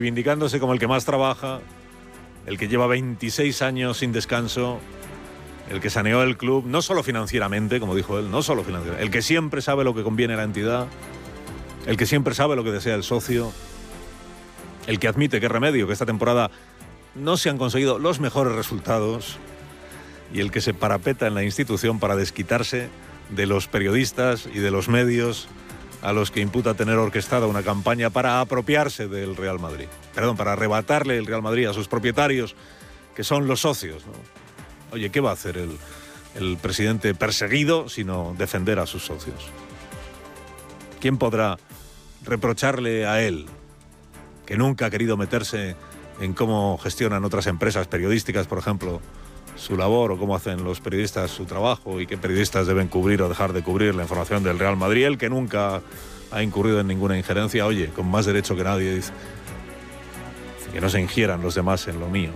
Reivindicándose como el que más trabaja, el que lleva 26 años sin descanso, el que saneó el club, no solo financieramente, como dijo él, no solo financieramente, el que siempre sabe lo que conviene a la entidad, el que siempre sabe lo que desea el socio, el que admite que es remedio, que esta temporada no se han conseguido los mejores resultados, y el que se parapeta en la institución para desquitarse de los periodistas y de los medios a los que imputa tener orquestada una campaña para apropiarse del Real Madrid. Perdón, para arrebatarle el Real Madrid a sus propietarios, que son los socios, ¿no? Oye, ¿qué va a hacer el presidente perseguido sino defender a sus socios? ¿Quién podrá reprocharle a él, que nunca ha querido meterse en cómo gestionan otras empresas periodísticas, por ejemplo, su labor, o cómo hacen los periodistas su trabajo, y qué periodistas deben cubrir o dejar de cubrir la información del Real Madrid? El que nunca ha incurrido en ninguna injerencia, oye, con más derecho que nadie, dice que no se ingieran los demás en lo mío.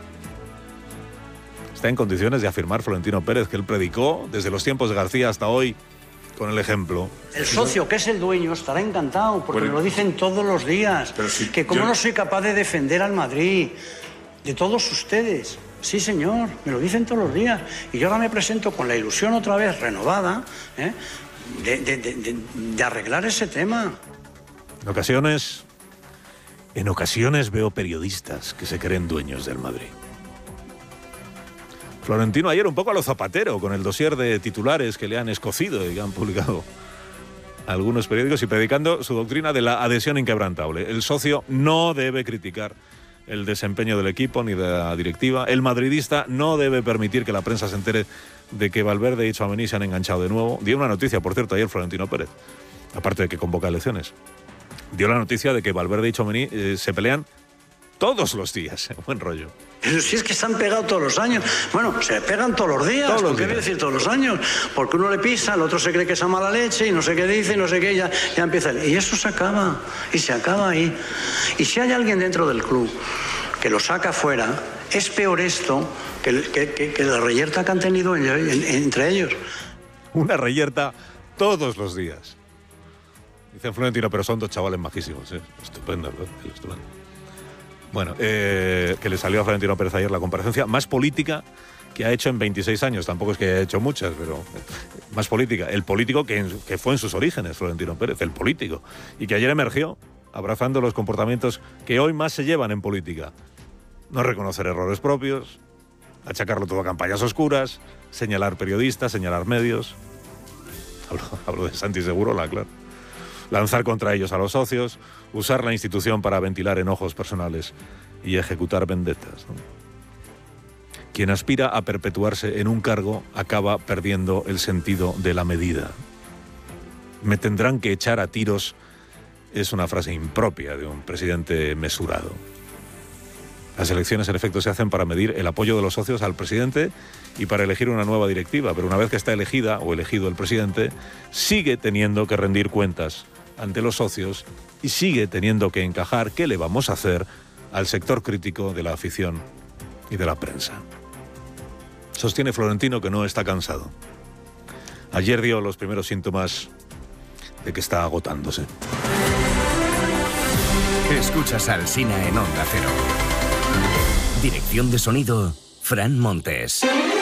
Está en condiciones de afirmar Florentino Pérez que él predicó desde los tiempos de García hasta hoy con el ejemplo. El socio, que es el dueño, estará encantado, porque me lo dicen todos los días, que como no soy capaz de defender al Madrid, de todos ustedes. Sí, señor, me lo dicen todos los días. Y yo ahora me presento con la ilusión otra vez renovada, de arreglar ese tema. En ocasiones veo periodistas que se creen dueños del Madrid. Florentino ayer un poco a lo Zapatero, con el dossier de titulares que le han escocido y que han publicado algunos periódicos, y predicando su doctrina de la adhesión inquebrantable. El socio no debe criticar el desempeño del equipo ni de la directiva. El madridista no debe permitir que la prensa se entere de que Valverde y Tchouaméni se han enganchado de nuevo. Dio una noticia, por cierto, ayer Florentino Pérez, aparte de que convoca elecciones. Dio la noticia de que Valverde y Tchouaméni se pelean todos los días. Buen rollo. Pero si es que se han pegado todos los años. Bueno, se pegan todos los días. ¿Por qué voy a decir todos los años? Porque uno le pisa, el otro se cree que es a mala leche y no sé qué dice y no sé qué, ya empieza. Y eso se acaba. Y se acaba ahí. Y si hay alguien dentro del club que lo saca fuera, es peor esto que la reyerta que han tenido entre ellos. Una reyerta todos los días. Dice Florentino, pero son dos chavales majísimos. Estupendo, ¿no? Estupendo. Bueno, que le salió a Florentino Pérez ayer la comparecencia más política que ha hecho en 26 años. Tampoco es que haya hecho muchas, pero más política. El político que fue en sus orígenes, Florentino Pérez, el político. Y que ayer emergió abrazando los comportamientos que hoy más se llevan en política. No reconocer errores propios, achacarlo todo a campañas oscuras, señalar periodistas, señalar medios. Hablo de Santi Segurola, claro. Lanzar contra ellos a los socios, usar la institución para ventilar enojos personales y ejecutar vendetas, ¿no? Quien aspira a perpetuarse en un cargo acaba perdiendo el sentido de la medida. Me tendrán que echar a tiros es una frase impropia de un presidente mesurado. Las elecciones, en efecto, se hacen para medir el apoyo de los socios al presidente y para elegir una nueva directiva, pero una vez que está elegida o elegido el presidente, sigue teniendo que rendir cuentas ante los socios y sigue teniendo que encajar qué le vamos a hacer al sector crítico de la afición y de la prensa. Sostiene Florentino que no está cansado. Ayer dio los primeros síntomas de que está agotándose. Escuchas a Alsina en Onda Cero. Dirección de sonido, Fran Montes.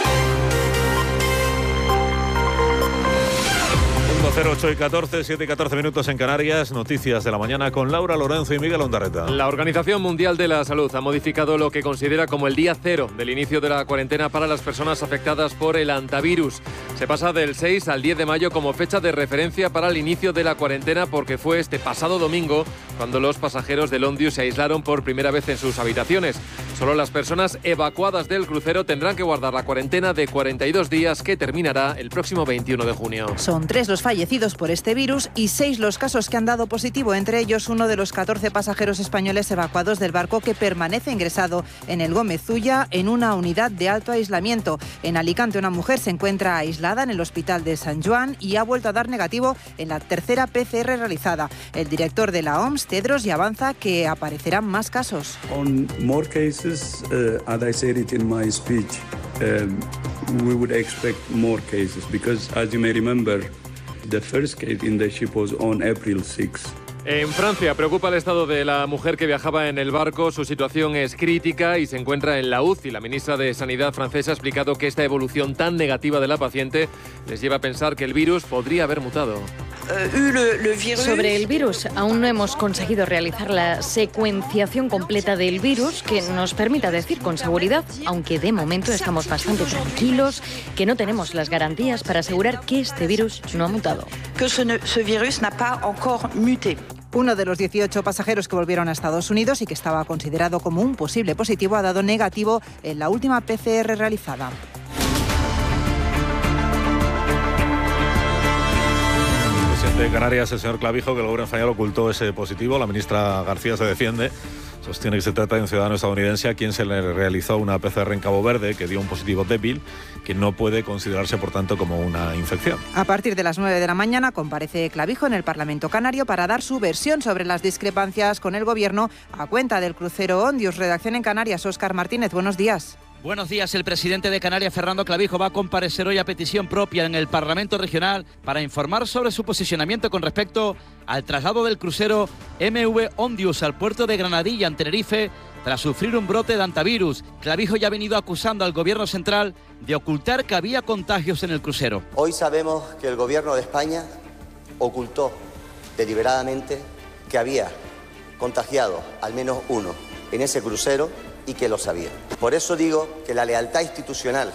08 y 14, 7 y 14 minutos en Canarias. Noticias de la mañana con Laura Lorenzo y Miguel Ondarreta. La Organización Mundial de la Salud ha modificado lo que considera como el día cero del inicio de la cuarentena para las personas afectadas por el hantavirus. Se pasa del 6 al 10 de mayo como fecha de referencia para el inicio de la cuarentena, porque fue este pasado domingo cuando los pasajeros del Ondius se aislaron por primera vez en sus habitaciones. Solo las personas evacuadas del crucero tendrán que guardar la cuarentena de 42 días que terminará el próximo 21 de junio. Son 3 los fallecidos por este virus y 6 los casos que han dado positivo, entre ellos uno de los 14 pasajeros españoles evacuados del barco que permanece ingresado en el Gómez Ulla en una unidad de alto aislamiento. En Alicante, una mujer se encuentra aislada en el hospital de San Joan y ha vuelto a dar negativo en la tercera PCR realizada. El director de la OMS, Tedros, ya avanza que aparecerán más casos. On more cases, as I said it in my speech, we would expect more cases because, as you may remember, the first case in the ship was on April 6. En Francia preocupa el estado de la mujer que viajaba en el barco. Su situación es crítica y se encuentra en la UCI. La ministra de Sanidad francesa ha explicado que esta evolución tan negativa de la paciente les lleva a pensar que el virus podría haber mutado. Sobre el virus, aún no hemos conseguido realizar la secuenciación completa del virus que nos permita decir con seguridad, aunque de momento estamos bastante tranquilos, que no tenemos las garantías para asegurar que este virus no ha mutado. Uno de los 18 pasajeros que volvieron a Estados Unidos y que estaba considerado como un posible positivo ha dado negativo en la última PCR realizada. El presidente de Canarias, el señor Clavijo, que el gobierno español ocultó ese positivo. La ministra García se defiende. Sostiene que se trata de un ciudadano estadounidense a quien se le realizó una PCR en Cabo Verde que dio un positivo débil, que no puede considerarse, por tanto, como una infección. A partir de las 9 de la mañana comparece Clavijo en el Parlamento Canario para dar su versión sobre las discrepancias con el Gobierno a cuenta del crucero Ondius. Redacción en Canarias, Óscar Martínez, buenos días. Buenos días. El presidente de Canarias, Fernando Clavijo, va a comparecer hoy a petición propia en el Parlamento Regional para informar sobre su posicionamiento con respecto al traslado del crucero MV Ondius al puerto de Granadilla, en Tenerife, tras sufrir un brote de hantavirus. Clavijo ya ha venido acusando al Gobierno central de ocultar que había contagios en el crucero. Hoy sabemos que el Gobierno de España ocultó deliberadamente que había contagiado al menos uno en ese crucero y que lo sabía. Por eso digo que la lealtad institucional,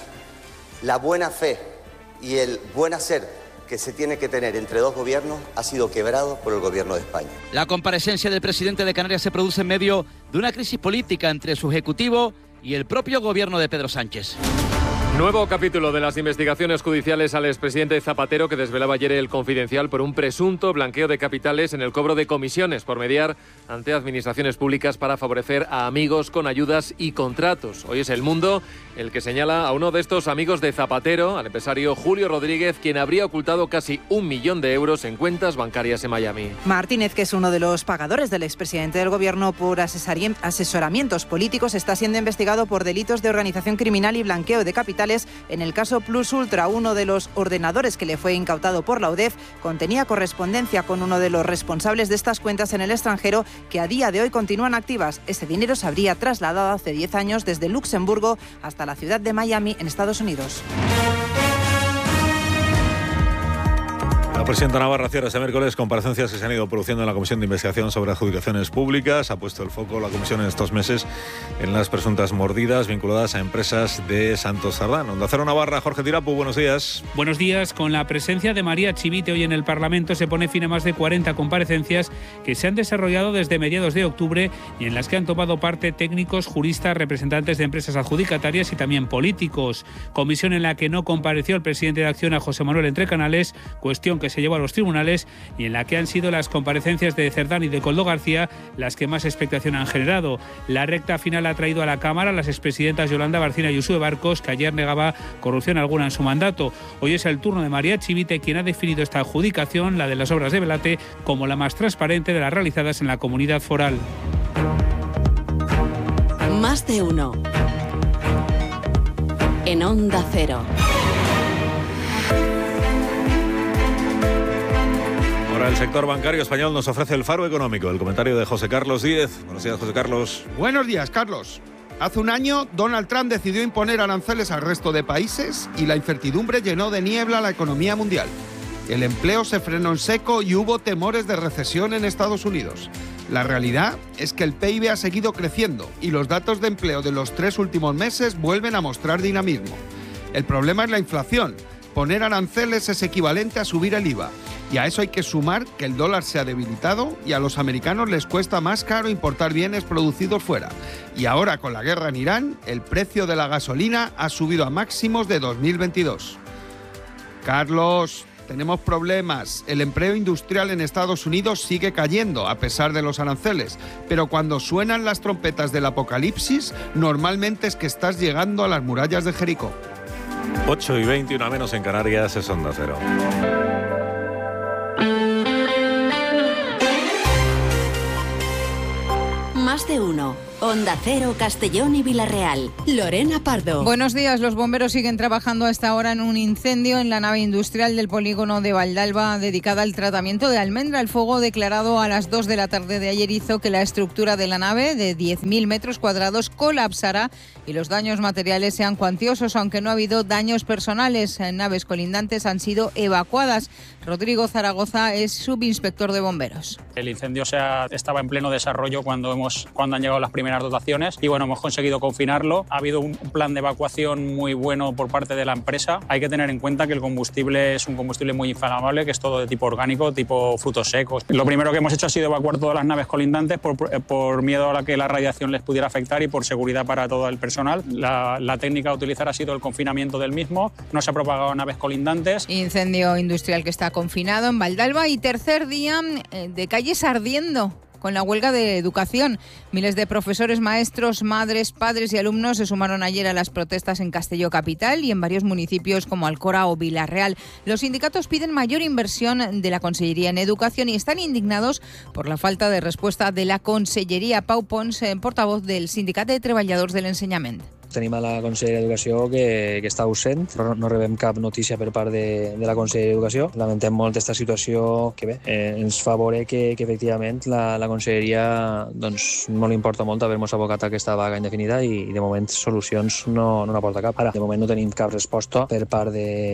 la buena fe y el buen hacer que se tiene que tener entre dos gobiernos ha sido quebrado por el Gobierno de España. La comparecencia del presidente de Canarias se produce en medio de una crisis política entre su ejecutivo y el propio gobierno de Pedro Sánchez. Nuevo capítulo de las investigaciones judiciales al expresidente Zapatero, que desvelaba ayer El Confidencial por un presunto blanqueo de capitales en el cobro de comisiones por mediar ante administraciones públicas para favorecer a amigos con ayudas y contratos. Hoy es El Mundo el que señala a uno de estos amigos de Zapatero, al empresario Julio Rodríguez, quien habría ocultado casi 1 millón de euros en cuentas bancarias en Miami. Martínez, que es uno de los pagadores del expresidente del Gobierno por asesoramientos políticos, está siendo investigado por delitos de organización criminal y blanqueo de capitales. En el caso Plus Ultra, uno de los ordenadores que le fue incautado por la UDEF contenía correspondencia con uno de los responsables de estas cuentas en el extranjero, que a día de hoy continúan activas. Ese dinero se habría trasladado hace 10 años desde Luxemburgo hasta la ciudad de Miami, en Estados Unidos. La presidenta Navarra cierra este miércoles comparecencias que se han ido produciendo en la Comisión de Investigación sobre Adjudicaciones Públicas. Ha puesto el foco la comisión en estos meses en las presuntas mordidas vinculadas a empresas de Santos Cerdán. Onda Cero Navarra, Jorge Tirapu, buenos días. Buenos días. Con la presencia de María Chivite hoy en el Parlamento se pone fin a más de 40 comparecencias que se han desarrollado desde mediados de octubre y en las que han tomado parte técnicos, juristas, representantes de empresas adjudicatarias y también políticos. Comisión en la que no compareció el presidente de Acciona, José Manuel Entrecanales, cuestión que se llevó a los tribunales, y en la que han sido las comparecencias de Cerdán y de Koldo García las que más expectación han generado. La recta final ha traído a la Cámara a las expresidentas Yolanda Barcina y Uxue Barcos, que ayer negaba corrupción alguna en su mandato. Hoy es el turno de María Chivite, quien ha definido esta adjudicación, la de las obras de Velate, como la más transparente de las realizadas en la comunidad foral. Más de uno. En Onda Cero. Ahora el sector bancario español nos ofrece el faro económico. El comentario de José Carlos Díez. Buenos días, José Carlos. Buenos días, Carlos. Hace un año, Donald Trump decidió imponer aranceles al resto de países y la incertidumbre llenó de niebla la economía mundial. El empleo se frenó en seco y hubo temores de recesión en Estados Unidos. La realidad es que el PIB ha seguido creciendo y los datos de empleo de los 3 últimos meses vuelven a mostrar dinamismo. El problema es la inflación. Poner aranceles es equivalente a subir el IVA. Y a eso hay que sumar que el dólar se ha debilitado y a los americanos les cuesta más caro importar bienes producidos fuera. Y ahora, con la guerra en Irán, el precio de la gasolina ha subido a máximos de 2022. Carlos, tenemos problemas. El empleo industrial en Estados Unidos sigue cayendo a pesar de los aranceles. Pero cuando suenan las trompetas del apocalipsis, normalmente es que estás llegando a las murallas de Jericó. 8:20, una menos en Canarias, es Onda Cero. Más de uno. Onda Cero, Castellón y Villarreal. Lorena Pardo. Buenos días. Los bomberos siguen trabajando a esta hora en un incendio en la nave industrial del polígono de Valdalba dedicada al tratamiento de almendra. El fuego declarado a las 2 de la tarde de ayer hizo que la estructura de la nave de 10.000 metros cuadrados colapsara y los daños materiales sean cuantiosos, aunque no ha habido daños personales. Naves colindantes han sido evacuadas. Rodrigo Zaragoza es subinspector de bomberos. El incendio estaba en pleno desarrollo cuando han llegado las primeras dotaciones y hemos conseguido confinarlo. Ha habido un plan de evacuación muy bueno por parte de la empresa. Hay que tener en cuenta que el combustible es un combustible muy inflamable, que es todo de tipo orgánico, tipo frutos secos. Lo primero que hemos hecho ha sido evacuar todas las naves colindantes por miedo a que la radiación les pudiera afectar y por seguridad para todo el personal. La técnica a utilizar ha sido el confinamiento del mismo. No se ha propagado a naves colindantes. Incendio industrial que está confinado en Valdalba y tercer día de calles ardiendo con la huelga de educación. Miles de profesores, maestros, madres, padres y alumnos se sumaron ayer a las protestas en Castelló capital y en varios municipios como Alcora o Villarreal. Los sindicatos piden mayor inversión de la Consellería en Educación y están indignados por la falta de respuesta de la Consellería. Pau Pons, portavoz del Sindicat de Treballadors de l'Ensenyament. Tenim a la Conselleria d'Educació que està ausent, però no rebem cap notícia per part de la Conselleria d'Educació. Lamentem molt aquesta situació que ens fa veure que efectivament la Conselleria no li importa molt haver-nos abocat a aquesta vaga indefinida i de moment solucions no n'aporta cap. Ara, de moment no tenim cap resposta per part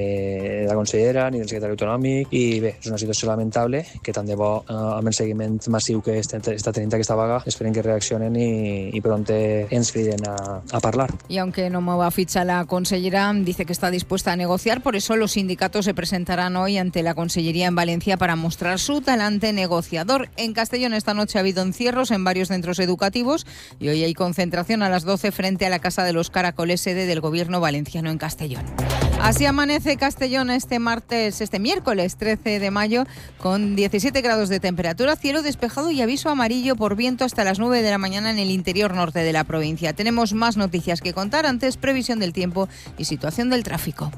de la consellera ni del secretari autonòmic i bé, és una situació lamentable que tant de bo amb el seguiment massiu que està tenint aquesta vaga esperem que reaccionen i prompte ens criden a parlar. Y aunque no mueva ficha la consellera, dice que está dispuesta a negociar. Por eso los sindicatos se presentarán hoy ante la Consellería en Valencia para mostrar su talante negociador. En Castellón esta noche ha habido encierros en varios centros educativos y hoy hay concentración a las 12 frente a la Casa de los Caracoles, sede del Gobierno valenciano en Castellón. Así amanece Castellón este miércoles 13 de mayo con 17 grados de temperatura, cielo despejado y aviso amarillo por viento hasta las 9 de la mañana en el interior norte de la provincia. Tenemos más noticias que contar, antes previsión del tiempo y situación del tráfico.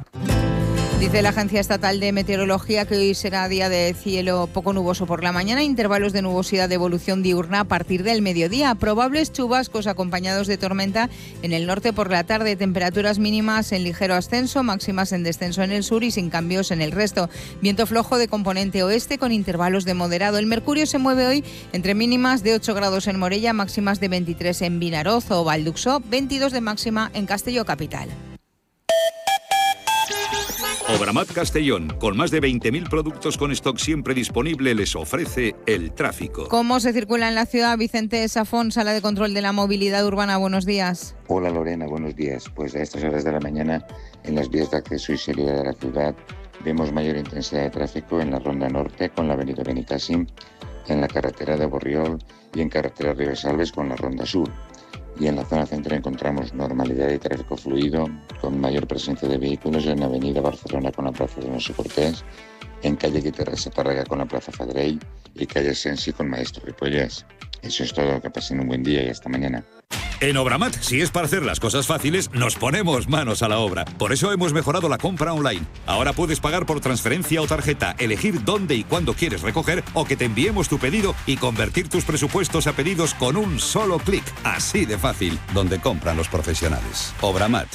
Dice la Agencia Estatal de Meteorología que hoy será día de cielo poco nuboso por la mañana, intervalos de nubosidad de evolución diurna a partir del mediodía, probables chubascos acompañados de tormenta en el norte por la tarde, temperaturas mínimas en ligero ascenso, máximas en descenso en el sur y sin cambios en el resto. Viento flojo de componente oeste con intervalos de moderado. El mercurio se mueve hoy entre mínimas de 8 grados en Morella, máximas de 23 en Vinaroz o Valduxó, 22 de máxima en Castelló capital. Obramat Castellón, con más de 20.000 productos con stock siempre disponible, les ofrece el tráfico. ¿Cómo se circula en la ciudad? Vicente Safón, Sala de Control de la Movilidad Urbana, buenos días. Hola Lorena, buenos días. Pues a estas horas de la mañana, en las vías de acceso y salida de la ciudad, vemos mayor intensidad de tráfico en la Ronda Norte con la avenida Benicàssim, en la carretera de Borriol y en carretera Ribesalbes con la Ronda Sur. Y en la zona centro encontramos normalidad de tráfico fluido, con mayor presencia de vehículos en la avenida Barcelona con la plaza de Alonso Cortés, en calle Guiterres Párraga con la plaza Fadrell y calle Sensi con Maestro Ripollès. Eso es todo, que pasen un buen día y hasta mañana. En Obramat, si es para hacer las cosas fáciles, nos ponemos manos a la obra. Por eso hemos mejorado la compra online. Ahora puedes pagar por transferencia o tarjeta, elegir dónde y cuándo quieres recoger o que te enviemos tu pedido y convertir tus presupuestos a pedidos con un solo clic. Así de fácil, donde compran los profesionales. Obramat.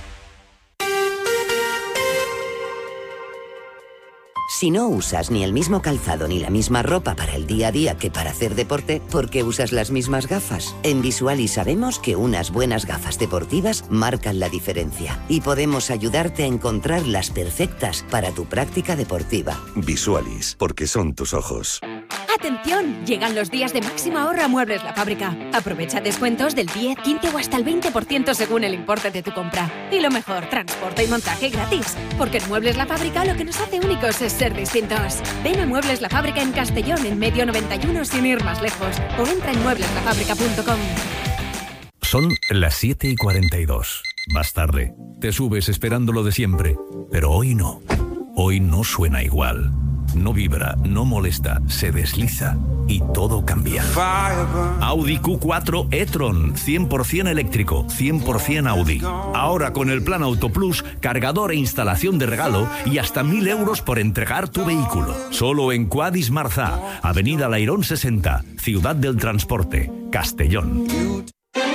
Si no usas ni el mismo calzado ni la misma ropa para el día a día que para hacer deporte, ¿por qué usas las mismas gafas? En Visualis sabemos que unas buenas gafas deportivas marcan la diferencia y podemos ayudarte a encontrar las perfectas para tu práctica deportiva. Visualis, porque son tus ojos. ¡Atención! Llegan los días de máximo ahorro a Muebles La Fábrica. Aprovecha descuentos del 10, 15 o hasta el 20% según el importe de tu compra. Y lo mejor, transporte y montaje gratis. Porque en Muebles La Fábrica lo que nos hace únicos es ser distintos. Ven a Muebles La Fábrica en Castellón, en Medio 91, sin ir más lejos. O entra en muebleslafábrica.com. Son las 7:42. Vas tarde. Te subes esperando lo de siempre. Pero hoy no. Hoy no suena igual. No vibra, no molesta, se desliza y todo cambia. Audi Q4 e-tron, 100% eléctrico, 100% Audi. Ahora con el plan Auto Plus, cargador e instalación de regalo y hasta 1.000 euros por entregar tu vehículo. Solo en Quadis Marzá, Avenida Lairón 60, Ciudad del Transporte, Castellón.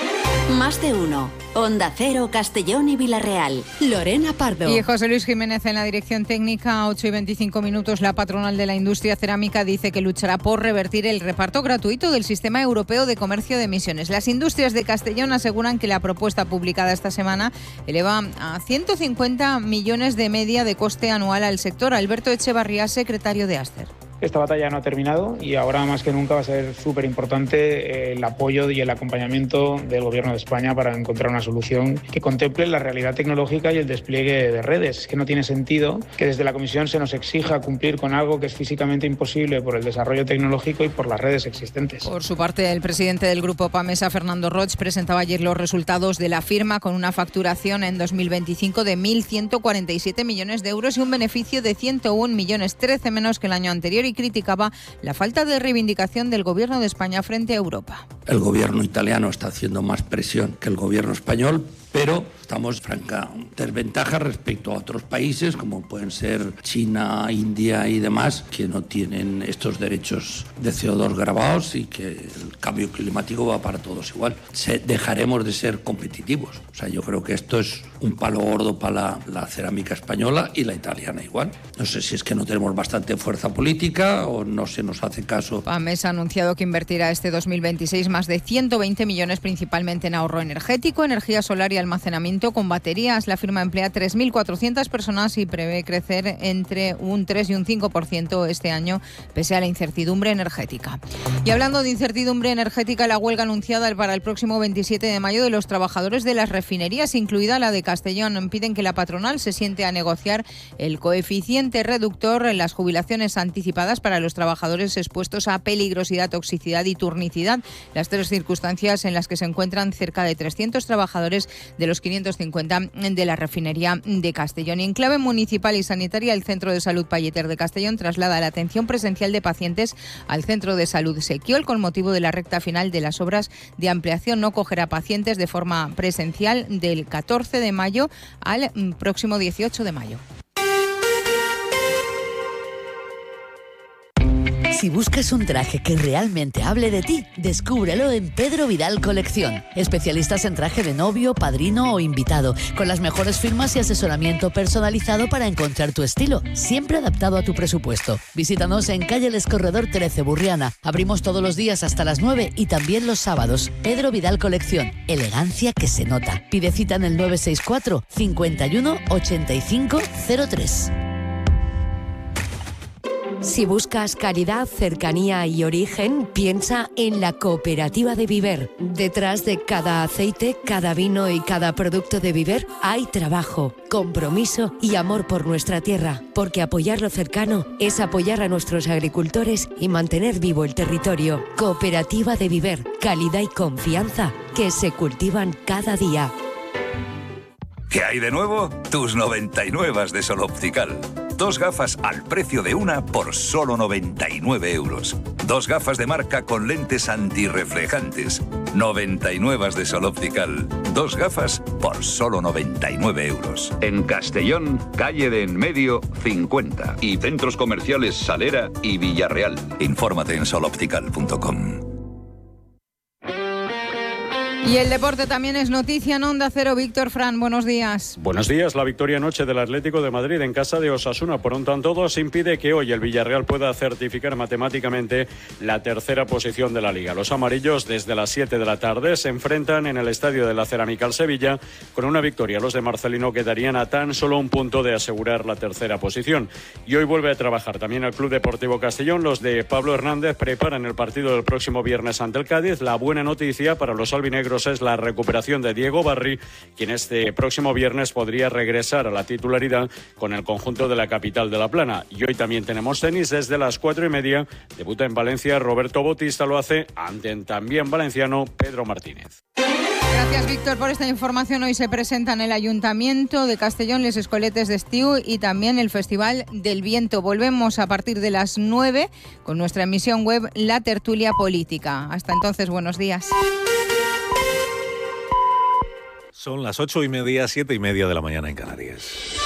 Más de uno. Onda Cero, Castellón y Villarreal. Lorena Pardo. Y José Luis Jiménez en la dirección técnica. 8:25. La patronal de la industria cerámica dice que luchará por revertir el reparto gratuito del Sistema Europeo de Comercio de Emisiones. Las industrias de Castellón aseguran que la propuesta publicada esta semana eleva a 150 millones de media de coste anual al sector. Alberto Echevarría, secretario de Aster. Esta batalla no ha terminado y ahora más que nunca va a ser súper importante el apoyo y el acompañamiento del Gobierno de España para encontrar una solución que contemple la realidad tecnológica y el despliegue de redes. Es que no tiene sentido que desde la Comisión se nos exija cumplir con algo que es físicamente imposible por el desarrollo tecnológico y por las redes existentes. Por su parte, el presidente del Grupo Pamesa, Fernando Roig, presentaba ayer los resultados de la firma con una facturación en 2025 de 1.147 millones de euros y un beneficio de 101 millones, 13 menos que el año anterior, y criticaba la falta de reivindicación del Gobierno de España frente a Europa. El Gobierno italiano está haciendo más presión que el Gobierno español, pero estamos franca desventaja respecto a otros países como pueden ser China, India y demás, que no tienen estos derechos de CO2 grabados y que el cambio climático va para todos igual. Dejaremos de ser competitivos. O sea, yo creo que esto es un palo gordo para la cerámica española y la italiana igual. No sé si es que no tenemos bastante fuerza política o no se nos hace caso. Pamesa ha anunciado que invertirá este 2026 más de 120 millones principalmente en ahorro energético, energía solar y almacenamiento con baterías. La firma emplea 3.400 personas y prevé crecer entre un 3 y un 5% este año, pese a la incertidumbre energética. Y hablando de incertidumbre energética, la huelga anunciada para el próximo 27 de mayo de los trabajadores de las refinerías, incluida la de Castellón, piden que la patronal se siente a negociar el coeficiente reductor en las jubilaciones anticipadas para los trabajadores expuestos a peligrosidad, toxicidad y turnicidad, las tres circunstancias en las que se encuentran cerca de 300 trabajadores de los 550 de la refinería de Castellón. Y en clave municipal y sanitaria, el Centro de Salud Palleter de Castellón traslada la atención presencial de pacientes al Centro de Salud Sequiol con motivo de la recta final de las obras de ampliación. No cogerá pacientes de forma presencial del 14 de mayo al próximo 18 de mayo. Si buscas un traje que realmente hable de ti, descúbrelo en Pedro Vidal Colección. Especialistas en traje de novio, padrino o invitado, con las mejores firmas y asesoramiento personalizado para encontrar tu estilo, siempre adaptado a tu presupuesto. Visítanos en calle El Escorredor 13, Burriana. Abrimos todos los días hasta las 9 y también los sábados. Pedro Vidal Colección, elegancia que se nota. Pide cita en el 964 51 85 03. Si buscas calidad, cercanía y origen, piensa en la Cooperativa de Viver. Detrás de cada aceite, cada vino y cada producto de Viver hay trabajo, compromiso y amor por nuestra tierra, porque apoyar lo cercano es apoyar a nuestros agricultores y mantener vivo el territorio. Cooperativa de Viver, calidad y confianza que se cultivan cada día. ¿Qué hay de nuevo? Tus 99 de Sol Optical. 2 gafas al precio de una por solo 99 euros. 2 gafas de marca con lentes antirreflejantes. 99 de Sol Optical. 2 gafas por solo 99 euros. En Castellón, calle de Enmedio 50. Y centros comerciales Salera y Villarreal. Infórmate en soloptical.com. Y el deporte también es noticia en Onda Cero. Víctor Fran, buenos días. Buenos días. La victoria anoche del Atlético de Madrid en casa de Osasuna por 1-2 impide que hoy el Villarreal pueda certificar matemáticamente la tercera posición de la Liga. Los amarillos desde las 7 de la tarde se enfrentan en el Estadio de la Cerámica al Sevilla. Con una victoria los de Marcelino quedarían a tan solo un punto de asegurar la tercera posición. Y hoy vuelve a trabajar también el Club Deportivo Castellón. Los de Pablo Hernández preparan el partido del próximo viernes ante el Cádiz. La buena noticia para los albinegros es la recuperación de Diego Barry, quien este próximo viernes podría regresar a la titularidad con el conjunto de la capital de La Plana. Y hoy también tenemos tenis desde las 4:30. Debuta en Valencia Roberto Bautista, lo hace ante el también valenciano Pedro Martínez. Gracias, Víctor, por esta información. Hoy se presentan el Ayuntamiento de Castellón, Les Escoletes de Estiu y también el Festival del Viento. Volvemos a partir de las 9 con nuestra emisión web La Tertulia Política. Hasta entonces, buenos días. Son las 8:30, 7:30 de la mañana en Canarias.